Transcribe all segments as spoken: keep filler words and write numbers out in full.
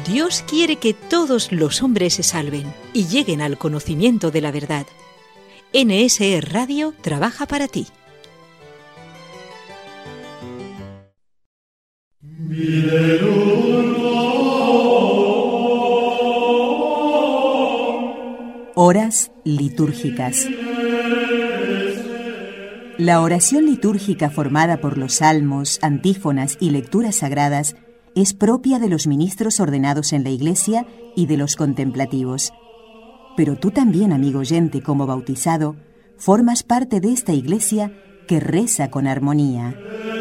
Dios quiere que todos los hombres se salven y lleguen al conocimiento de la verdad. N S E Radio trabaja para ti. Horas litúrgicas. La oración litúrgica formada por los salmos, antífonas y lecturas sagradas es propia de los ministros ordenados en la Iglesia y de los contemplativos. Pero tú también, amigo oyente, como bautizado, formas parte de esta Iglesia que reza con armonía.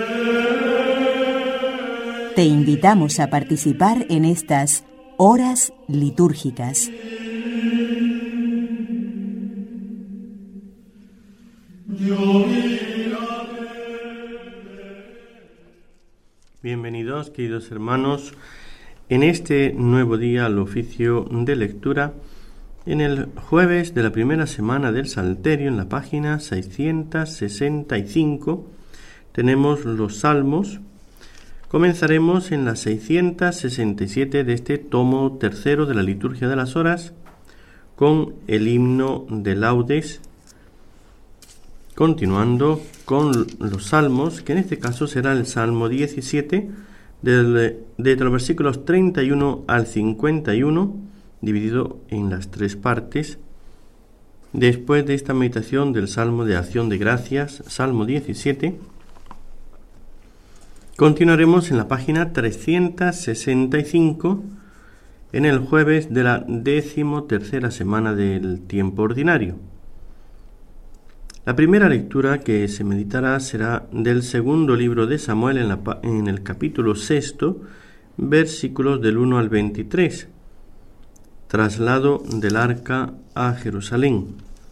Te invitamos a participar en estas horas litúrgicas. Bienvenidos, queridos hermanos, en este nuevo día al oficio de lectura, en el jueves de la primera semana del Salterio, en la página seiscientos sesenta y cinco, tenemos los salmos. Comenzaremos en la seiscientos sesenta y siete de este tomo tercero de la Liturgia de las Horas, con el himno de laudes, continuando con los salmos, que en este caso será el Salmo diecisiete, desde, desde los versículos treinta y uno al cincuenta y uno, dividido en las tres partes. Después de esta meditación del Salmo de Acción de Gracias, Salmo diecisiete, continuaremos en la página trescientos sesenta y cinco, en el jueves de la décimo tercera semana del tiempo ordinario. La primera lectura que se meditará será del segundo libro de Samuel en, la, en el capítulo sexto, versículos del uno al veintitrés, traslado del arca a Jerusalén.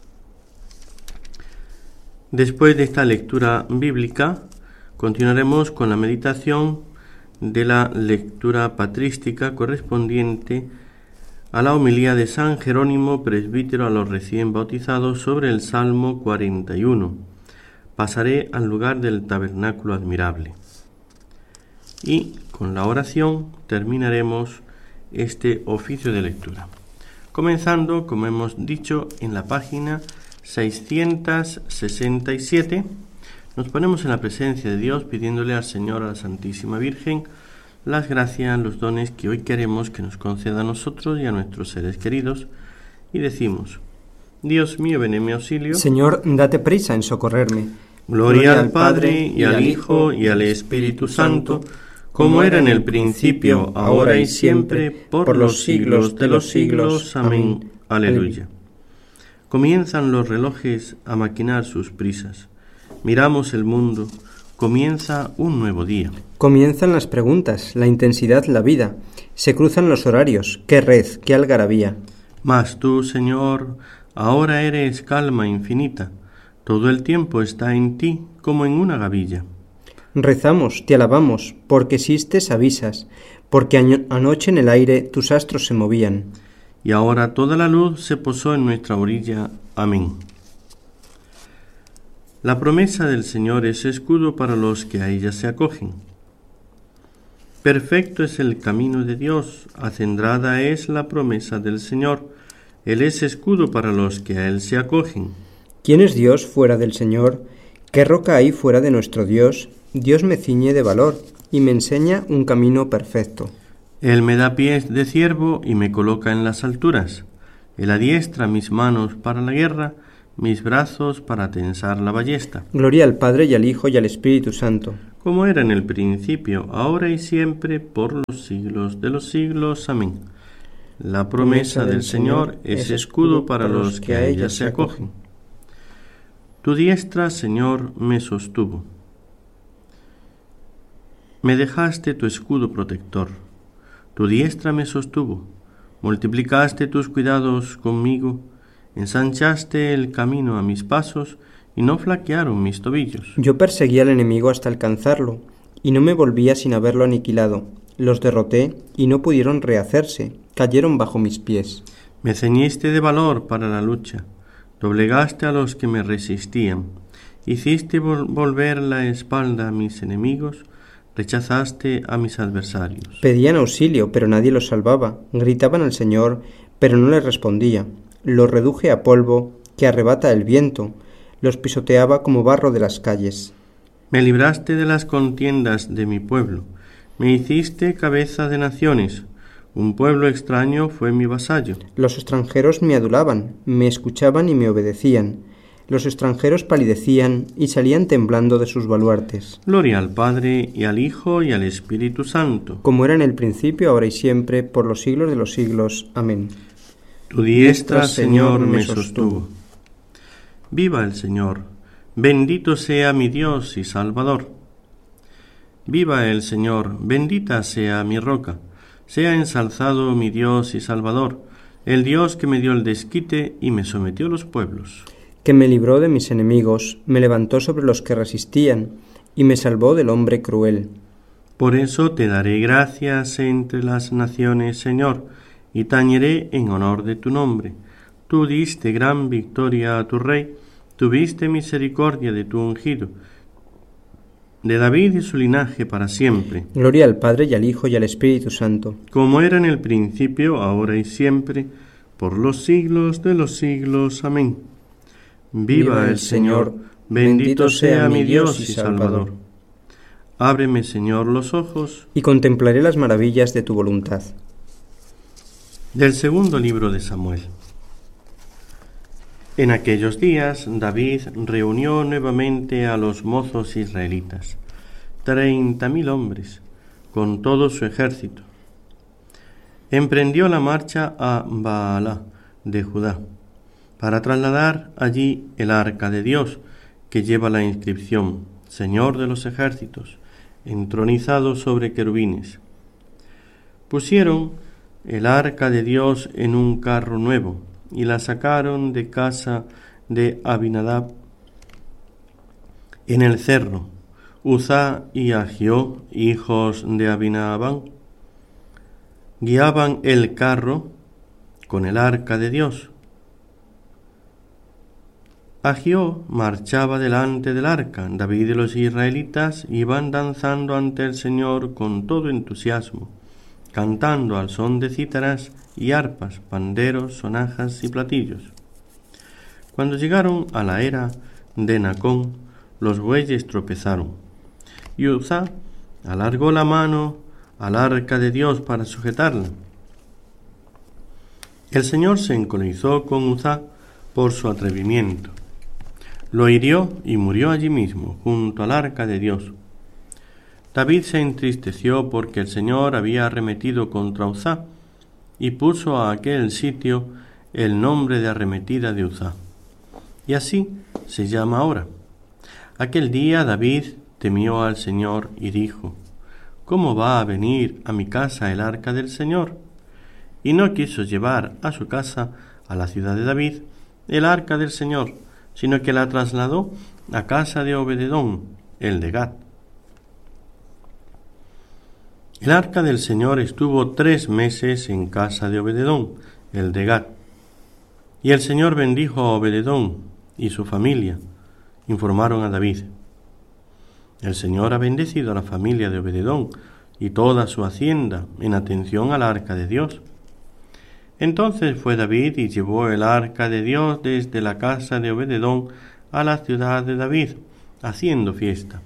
Después de esta lectura bíblica, continuaremos con la meditación de la lectura patrística correspondiente a la homilía de San Jerónimo, presbítero a los recién bautizados, sobre el Salmo cuarenta y uno. Pasaré al lugar del tabernáculo admirable. Y con la oración terminaremos este oficio de lectura. Comenzando, como hemos dicho, en la página seiscientos sesenta y siete, nos ponemos en la presencia de Dios pidiéndole al Señor, a la Santísima Virgen, las gracias, los dones que hoy queremos que nos conceda a nosotros y a nuestros seres queridos, y decimos: Dios mío, ven en mi auxilio. Señor, date prisa en socorrerme. Gloria, Gloria al Padre, y al Hijo, y al Espíritu Santo, como era en el principio, ahora y siempre, por, por los siglos de los siglos. Amén. Aleluya. Comienzan los relojes a maquinar sus prisas. Miramos el mundo. Comienza un nuevo día. Comienzan las preguntas, la intensidad, la vida. Se cruzan los horarios. ¡Qué red, qué algarabía! Mas tú, Señor, ahora eres calma infinita. Todo el tiempo está en ti como en una gavilla. Rezamos, te alabamos, porque existes, avisas, porque año- anoche en el aire tus astros se movían. Y ahora toda la luz se posó en nuestra orilla. Amén. La promesa del Señor es escudo para los que a ella se acogen. Perfecto es el camino de Dios, acendrada es la promesa del Señor. Él es escudo para los que a Él se acogen. ¿Quién es Dios fuera del Señor? ¿Qué roca hay fuera de nuestro Dios? Dios me ciñe de valor y me enseña un camino perfecto. Él me da pies de ciervo y me coloca en las alturas. Él adiestra mis manos para la guerra, mis brazos para tensar la ballesta. Gloria al Padre y al Hijo y al Espíritu Santo. Como era en el principio, ahora y siempre, por los siglos de los siglos. Amén. La promesa del Señor es escudo para los que a ella se acogen. Tu diestra, Señor, me sostuvo. Me dejaste tu escudo protector. Tu diestra me sostuvo. Multiplicaste tus cuidados conmigo. Ensanchaste el camino a mis pasos y no flaquearon mis tobillos. Yo perseguí al enemigo hasta alcanzarlo, y no me volvía sin haberlo aniquilado. Los derroté y no pudieron rehacerse, cayeron bajo mis pies. Me ceñiste de valor para la lucha, doblegaste a los que me resistían, hiciste vol- volver la espalda a mis enemigos, rechazaste a mis adversarios. Pedían auxilio, pero nadie los salvaba. Gritaban al Señor, pero no les respondía. Los reduje a polvo que arrebata el viento. Los pisoteaba como barro de las calles. Me libraste de las contiendas de mi pueblo. Me hiciste cabeza de naciones. Un pueblo extraño fue mi vasallo. Los extranjeros me adulaban, me escuchaban y me obedecían. Los extranjeros palidecían y salían temblando de sus baluartes. Gloria al Padre, y al Hijo, y al Espíritu Santo. Como era en el principio, ahora y siempre, por los siglos de los siglos. Amén. Tu diestra, Señor, me sostuvo. Viva el Señor. Bendito sea mi Dios y Salvador. Viva el Señor. Bendita sea mi roca. Sea ensalzado mi Dios y Salvador, el Dios que me dio el desquite y me sometió a los pueblos. Que me libró de mis enemigos, me levantó sobre los que resistían, y me salvó del hombre cruel. Por eso te daré gracias entre las naciones, Señor, y tañeré en honor de tu nombre. Tú diste gran victoria a tu rey, tuviste misericordia de tu ungido, de David y su linaje para siempre. Gloria al Padre y al Hijo y al Espíritu Santo. Como era en el principio, ahora y siempre, por los siglos de los siglos. Amén. Viva, Viva el Señor, bendito sea mi Dios y Salvador. Ábreme, Señor, los ojos, y contemplaré las maravillas de tu voluntad. Del segundo libro de Samuel. En aquellos días David reunió nuevamente a los mozos israelitas, treinta mil hombres, con todo su ejército. Emprendió la marcha a Baalá de Judá, para trasladar allí el arca de Dios, que lleva la inscripción, Señor de los ejércitos, entronizado sobre querubines. Pusieron el arca de Dios en un carro nuevo, y la sacaron de casa de Abinadab en el cerro. Uzá y Ahió, hijos de Abinadab, guiaban el carro con el arca de Dios. Ahió marchaba delante del arca. David y los israelitas iban danzando ante el Señor con todo entusiasmo, cantando al son de cítaras y arpas, panderos, sonajas y platillos. Cuando llegaron a la era de Nacón, los bueyes tropezaron, y Uzá alargó la mano al arca de Dios para sujetarla. El Señor se encolerizó con Uzá por su atrevimiento. Lo hirió y murió allí mismo, junto al arca de Dios. David se entristeció porque el Señor había arremetido contra Uzá, y puso a aquel sitio el nombre de arremetida de Uzá. Y así se llama ahora. Aquel día David temió al Señor y dijo: ¿Cómo va a venir a mi casa el arca del Señor? Y no quiso llevar a su casa, a la ciudad de David, el arca del Señor, sino que la trasladó a casa de Obededón, el de Gat. El arca del Señor estuvo tres meses en casa de Obededón, el de Gat. Y el Señor bendijo a Obededón y su familia. Informaron a David: el Señor ha bendecido a la familia de Obededón y toda su hacienda en atención al arca de Dios. Entonces fue David y llevó el arca de Dios desde la casa de Obededón a la ciudad de David, haciendo fiesta.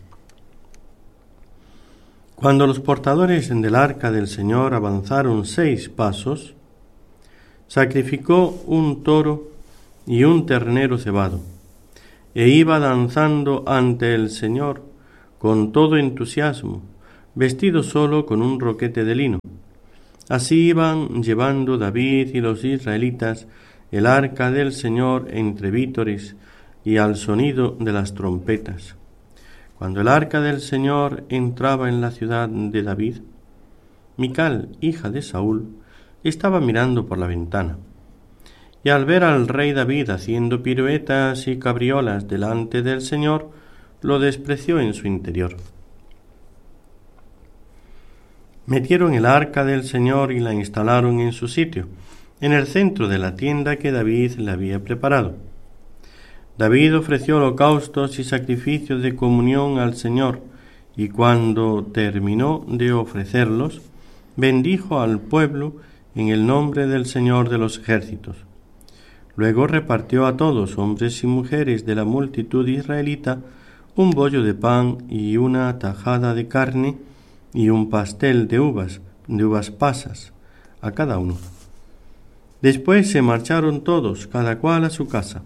Cuando los portadores del arca del Señor avanzaron seis pasos, sacrificó un toro y un ternero cebado, e iba danzando ante el Señor con todo entusiasmo, vestido solo con un roquete de lino. Así iban llevando David y los israelitas el arca del Señor entre vítores y al sonido de las trompetas. Cuando el arca del Señor entraba en la ciudad de David, Mical, hija de Saúl, estaba mirando por la ventana, y al ver al rey David haciendo piruetas y cabriolas delante del Señor, lo despreció en su interior. Metieron el arca del Señor y la instalaron en su sitio, en el centro de la tienda que David le había preparado. David ofreció holocaustos y sacrificios de comunión al Señor, y cuando terminó de ofrecerlos, bendijo al pueblo en el nombre del Señor de los ejércitos. Luego repartió a todos, hombres y mujeres de la multitud israelita, un bollo de pan y una tajada de carne y un pastel de uvas, de uvas pasas, a cada uno. Después se marcharon todos, cada cual a su casa.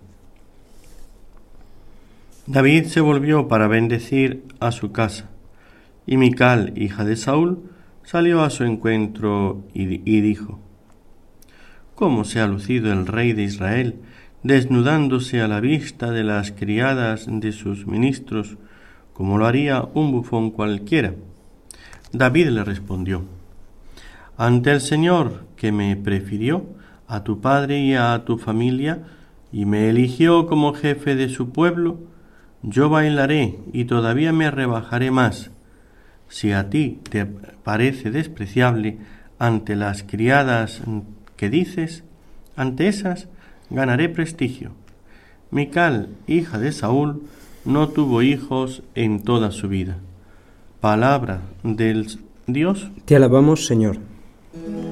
David se volvió para bendecir a su casa, y Mical, hija de Saúl, salió a su encuentro y, y dijo: ¿Cómo se ha lucido el rey de Israel, desnudándose a la vista de las criadas de sus ministros, como lo haría un bufón cualquiera? David le respondió: ante el Señor, que me prefirió a tu padre y a tu familia, y me eligió como jefe de su pueblo, yo bailaré y todavía me rebajaré más. Si a ti te parece despreciable ante las criadas que dices, ante esas ganaré prestigio. Mical, hija de Saúl, no tuvo hijos en toda su vida. Palabra del Dios. Te alabamos, Señor.